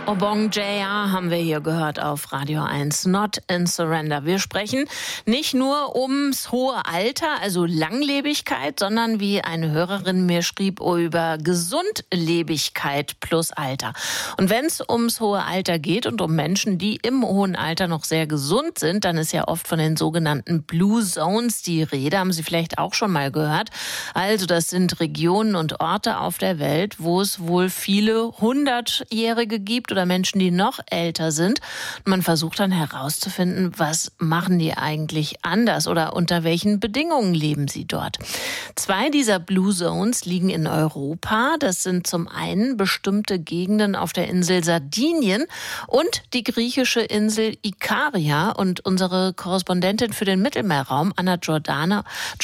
Obong JR haben wir hier gehört auf Radio 1, Not in Surrender. Wir sprechen nicht nur ums hohe Alter, also Langlebigkeit, sondern wie eine Hörerin mir schrieb, über Gesundlebigkeit plus Alter. Und wenn es ums hohe Alter geht und um Menschen, die im hohen Alter noch sehr gesund sind, dann ist ja oft von den sogenannten Blue Zones die Rede, haben Sie vielleicht auch schon mal gehört. Also das sind Regionen und Orte auf der Welt, wo es wohl viele Hundertjährige gibt oder Menschen, die noch älter sind. Man versucht dann herauszufinden, was machen die eigentlich anders oder unter welchen Bedingungen leben sie dort. 2 dieser Blue Zones liegen in Europa. Das sind zum einen bestimmte Gegenden auf der Insel Sardinien und die griechische Insel Ikaria. Und unsere Korrespondentin für den Mittelmeerraum, Anna Giordano,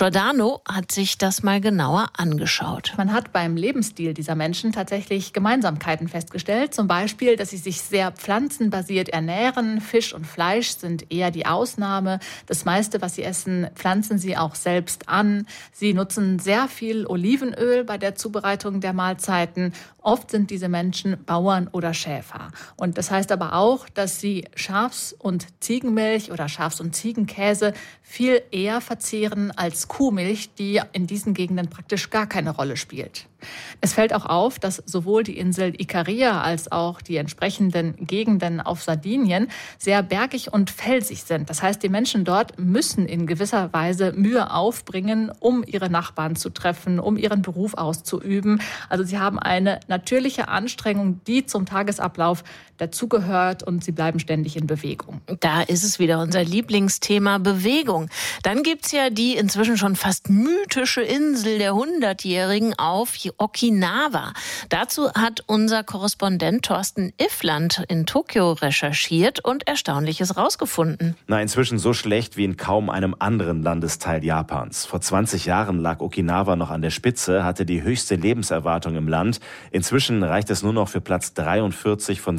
hat sich das mal genauer angeschaut. Man hat beim Lebensstil dieser Menschen tatsächlich Gemeinsamkeiten festgestellt. Zum Beispiel, dass sie sich sehr pflanzenbasiert ernähren. Fisch und Fleisch sind eher die Ausnahme. Das meiste, was sie essen, pflanzen sie auch selbst an. Sie nutzen sehr viel Olivenöl bei der Zubereitung der Mahlzeiten. Oft sind diese Menschen Bauern oder Schäfer. Und das heißt aber auch, dass sie Schafs- und Ziegenmilch oder Schafs- und Ziegenkäse viel eher verzehren als Kuhmilch, die in diesen Gegenden praktisch gar keine Rolle spielt. Es fällt auch auf, dass sowohl die Insel Ikaria als auch die entsprechenden Gegenden auf Sardinien sehr bergig und felsig sind. Das heißt, die Menschen dort müssen in gewisser Weise Mühe aufbringen, um ihre Nachbarn zu treffen, um ihren Beruf auszuüben. Also sie haben eine natürliche Anstrengung, die zum Tagesablauf dazugehört, und sie bleiben ständig in Bewegung. Da ist es wieder unser Lieblingsthema, Bewegung. Dann gibt's ja die inzwischen schon fast mythische Insel der Hundertjährigen auf Okinawa. Dazu hat unser Korrespondent Thorsten Iffland in Tokio recherchiert und Erstaunliches rausgefunden. Inzwischen so schlecht wie in kaum einem anderen Landesteil Japans. Vor 20 Jahren lag Okinawa noch an der Spitze, hatte die höchste Lebenserwartung im Land. Inzwischen reicht es nur noch für Platz 43 von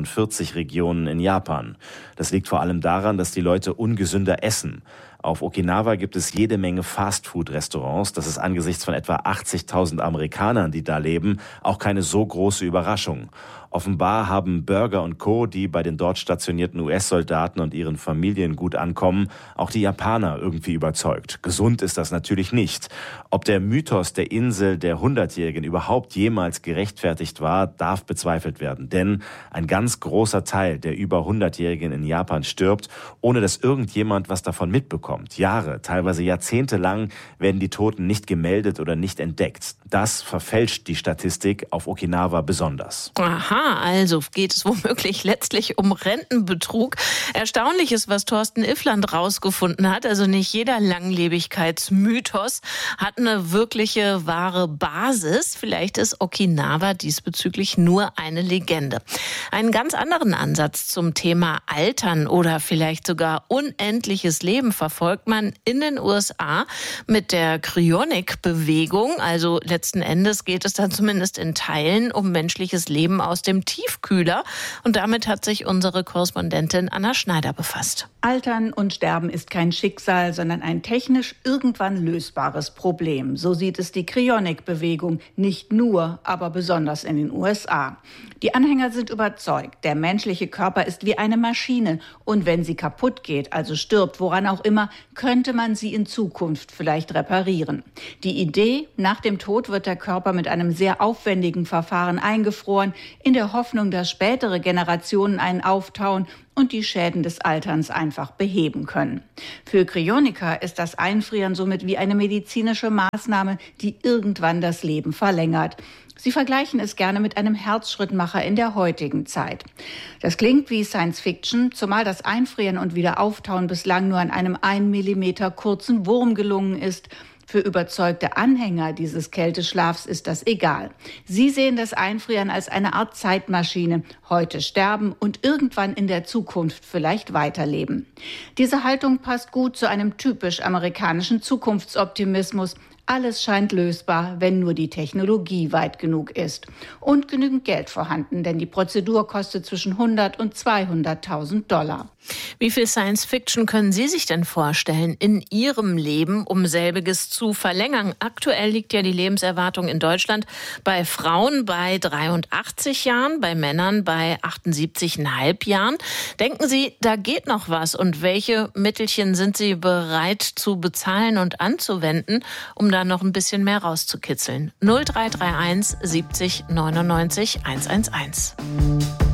47 Regionen in Japan. Das liegt vor allem daran, dass die Leute ungesünder essen. Auf Okinawa gibt es jede Menge Fastfood-Restaurants. Das ist angesichts von etwa 80.000 Amerikanern, die da leben, auch keine so große Überraschung. Offenbar haben Burger und Co., die bei den dort stationierten US-Soldaten und ihren Familien gut ankommen, auch die Japaner irgendwie überzeugt. Gesund ist das natürlich nicht. Ob der Mythos der Insel der Hundertjährigen überhaupt jemals gerechtfertigt war, darf bezweifelt werden. Denn ein ganz großer Teil der über Hundertjährigen in Japan stirbt, ohne dass irgendjemand was davon mitbekommt. Jahre, teilweise Jahrzehnte lang werden die Toten nicht gemeldet oder nicht entdeckt. Das verfälscht die Statistik auf Okinawa besonders. Aha, also geht es womöglich letztlich um Rentenbetrug. Erstaunliches, was Thorsten Iffland rausgefunden hat. Also nicht jeder Langlebigkeitsmythos hat eine wirkliche, wahre Basis. Vielleicht ist Okinawa diesbezüglich nur eine Legende. Einen ganz anderen Ansatz zum Thema Altern oder vielleicht sogar unendliches Leben verfolgt man in den USA mit der Cryonic-Bewegung. Also letzten Endes geht es dann zumindest in Teilen um menschliches Leben aus dem Tiefkühler. Und damit hat sich unsere Korrespondentin Anna Schneider befasst. Altern und Sterben ist kein Schicksal, sondern ein technisch irgendwann lösbares Problem. So sieht es die Cryonic-Bewegung, nicht nur, aber besonders in den USA. Die Anhänger sind überzeugt, der menschliche Körper ist wie eine Maschine und wenn sie kaputt geht, also stirbt, woran auch immer, könnte man sie in Zukunft vielleicht reparieren. Die Idee, nach dem Tod wird der Körper mit einem sehr aufwendigen Verfahren eingefroren, in der Hoffnung, dass spätere Generationen einen auftauen und die Schäden des Alterns einfach beheben können. Für Cryoniker ist das Einfrieren somit wie eine medizinische Maßnahme, die irgendwann das Leben verlängert. Sie vergleichen es gerne mit einem Herzschrittmacher in der heutigen Zeit. Das klingt wie Science Fiction, zumal das Einfrieren und Wiederauftauen bislang nur an einem 1 Millimeter kurzen Wurm gelungen ist. Für überzeugte Anhänger dieses Kälteschlafs ist das egal. Sie sehen das Einfrieren als eine Art Zeitmaschine, heute sterben und irgendwann in der Zukunft vielleicht weiterleben. Diese Haltung passt gut zu einem typisch amerikanischen Zukunftsoptimismus. Alles scheint lösbar, wenn nur die Technologie weit genug ist. Und genügend Geld vorhanden, denn die Prozedur kostet zwischen 100 und 200.000 $. Wie viel Science-Fiction können Sie sich denn vorstellen in Ihrem Leben, um selbiges zu verlängern? Aktuell liegt ja die Lebenserwartung in Deutschland bei Frauen bei 83 Jahren, bei Männern bei 78,5 Jahren. Denken Sie, da geht noch was? Und welche Mittelchen sind Sie bereit zu bezahlen und anzuwenden, um da noch ein bisschen mehr rauszukitzeln? 0331 70 99 111.